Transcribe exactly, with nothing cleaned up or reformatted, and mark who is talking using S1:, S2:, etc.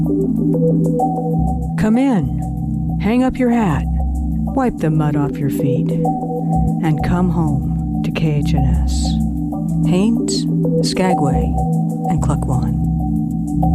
S1: Come in, hang up your hat, wipe the mud off your feet, and come home to K H N S. Haines, Skagway, and Cluck One.